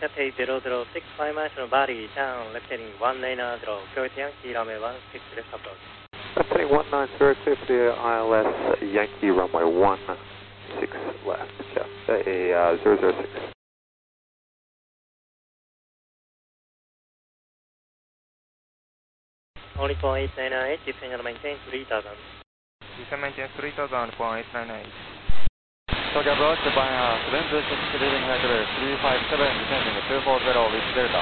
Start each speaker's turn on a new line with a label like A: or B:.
A: Cathay 0065 marginal body, down, left heading 190, Kuwait Yankee, runway 16, left approach.
B: Left heading 190, clear ILS Yankee, runway 16 left, Cathay 006.
A: Only for 898, descend and maintain 3000.
C: Descend maintain 3000 for 898. Tokyo approach by Wind 6 leading headway 357, descending 240 with Delta.